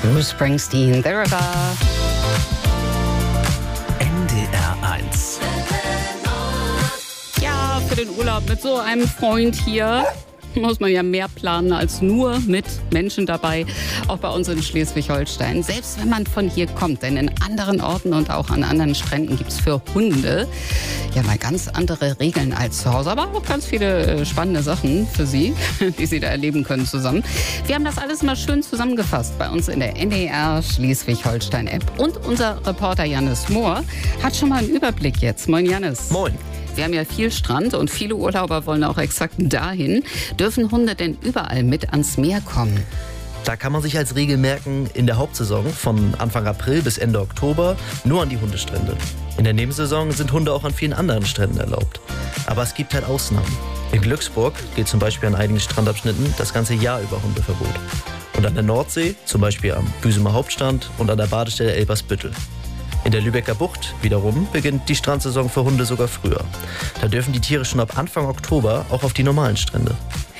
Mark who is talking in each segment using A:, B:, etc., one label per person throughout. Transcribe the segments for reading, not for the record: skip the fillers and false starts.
A: Bruce Springsteen, The River.
B: NDR 1.
A: Ja, für den Urlaub mit so einem Freund hier muss man ja mehr planen als nur mit Menschen dabei, auch bei uns in Schleswig-Holstein. Selbst wenn man von hier kommt, denn in anderen Orten und auch an anderen Stränden gibt es für Hunde ja mal ganz andere Regeln als zu Hause, aber auch ganz viele spannende Sachen für Sie, die Sie da erleben können zusammen. Wir haben das alles mal schön zusammengefasst bei uns in der NDR Schleswig-Holstein-App. Und unser Reporter Jannis Mohr hat schon mal einen Überblick jetzt. Moin Jannis.
C: Moin.
A: Wir haben ja viel Strand und viele Urlauber wollen auch exakt dahin. Dürfen Hunde denn überall mit ans Meer kommen?
C: Da kann man sich als Regel merken, in der Hauptsaison von Anfang April bis Ende Oktober nur an die Hundestrände. In der Nebensaison sind Hunde auch an vielen anderen Stränden erlaubt. Aber es gibt halt Ausnahmen. In Glücksburg gilt zum Beispiel an einigen Strandabschnitten das ganze Jahr über Hundeverbot. Und an der Nordsee, zum Beispiel am Büsumer Hauptstrand und an der Badestelle Elbersbüttel. In der Lübecker Bucht wiederum beginnt die Strandsaison für Hunde sogar früher. Da dürfen die Tiere schon ab Anfang Oktober auch auf die normalen Strände.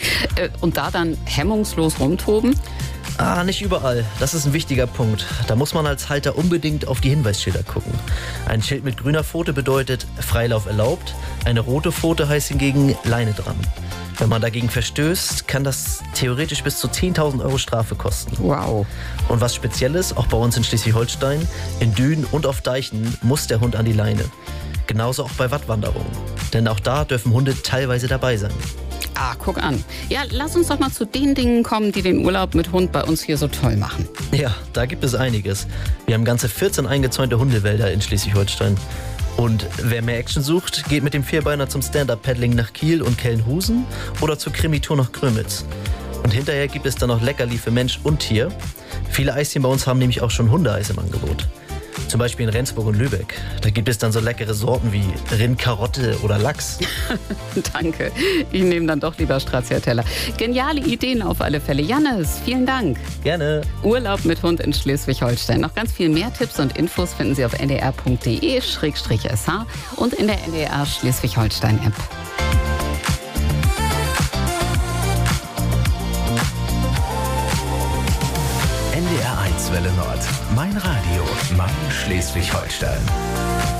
A: Und da dann hemmungslos rumtoben?
C: Nicht überall. Das ist ein wichtiger Punkt. Da muss man als Halter unbedingt auf die Hinweisschilder gucken. Ein Schild mit grüner Pfote bedeutet Freilauf erlaubt. Eine rote Pfote heißt hingegen Leine dran. Wenn man dagegen verstößt, kann das theoretisch bis zu 10.000 Euro Strafe kosten.
A: Wow.
C: Und was Spezielles, auch bei uns in Schleswig-Holstein, in Dünen und auf Deichen muss der Hund an die Leine. Genauso auch bei Wattwanderungen. Denn auch da dürfen Hunde teilweise dabei sein.
A: Guck an. Ja, lass uns doch mal zu den Dingen kommen, die den Urlaub mit Hund bei uns hier so toll machen.
C: Ja, da gibt es einiges. Wir haben ganze 14 eingezäunte Hundewälder in Schleswig-Holstein. Und wer mehr Action sucht, geht mit dem Vierbeiner zum Stand-Up-Paddling nach Kiel und Kellenhusen oder zur Krimi-Tour nach Grömitz. Und hinterher gibt es dann noch Leckerli für Mensch und Tier. Viele Eischen bei uns haben nämlich auch schon Hundeeis im Angebot. Zum Beispiel in Rendsburg und Lübeck. Da gibt es dann so leckere Sorten wie Rind, Karotte oder Lachs.
A: Danke. Ich nehme dann doch lieber Stracciatella. Geniale Ideen auf alle Fälle. Jannis, vielen Dank.
C: Gerne.
A: Urlaub mit Hund in Schleswig-Holstein. Noch ganz viel mehr Tipps und Infos finden Sie auf ndr.de/sh und in der NDR Schleswig-Holstein-App.
B: NDR 1 Welle Nord. Mein Radio. Mein Schleswig-Holstein.